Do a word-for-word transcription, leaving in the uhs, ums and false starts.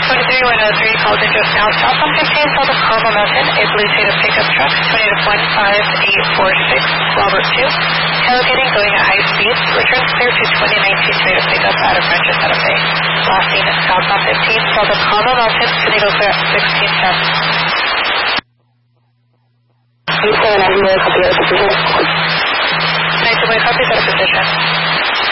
twenty-three one oh three, called in just now. South on fifteen, south of Carmel Mountain, a blue Toyota pickup truck, twenty to one five eight four six, Robert two. Tailgating going at high speeds, returns clear to twenty nineteen Toyota pickup out of Rancho Santa Fe. Last seen at south on fifteen, south of Carmel Mountain, City go clear at sixteen ten. You say an idea of the position? nineteen, copy that position.